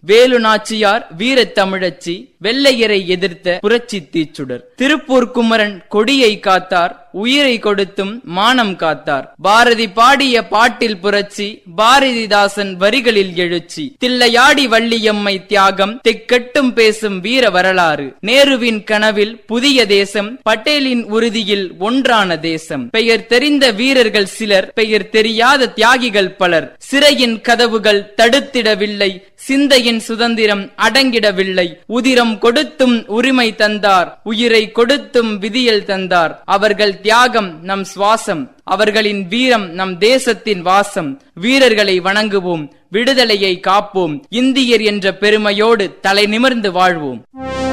வேலு நாச்சியார் வீரத் தமிழச்சி, வெள்ளையரை எதிர்த்த புரட்சி தீச்சுடர். திருப்பூர் குமரன் கொடியை காத்தார், உயிரை கொடுத்தும் மானம் காத்தார். பாரதி பாடிய பாட்டில் புரட்சி, பாரதிதாசன் வரிகளில் எழுச்சி. தில்லையாடி வள்ளியம்மை தியாகம், திக்கட்டும் பேசும் வீர வரலாறு. நேருவின் கனவில் புதிய தேசம், பட்டேலின் உறுதியில் ஒன்றான தேசம். பெயர் தெரிந்த வீரர்கள் சிலர், பெயர் தெரியாத தியாகிகள் பலர். சிறையின் கதவுகள் தடுத்திடவில்லை, சிந்தையின் சுதந்திரம் அடங்கிடவில்லை. உதிரம் கொடுத்தும் உரிமை தந்தார், உயிரை கொடுத்தும் விதியல் தந்தார். அவர்கள் தியாகம் நம் சுவாசம், அவர்களின் வீரம் நம் தேசத்தின் வாசம். வீரர்களை வணங்குவோம், விடுதலையை காப்போம், இந்தியர் என்ற பெருமையோடு தலை நிமிர்ந்து வாழ்வோம்.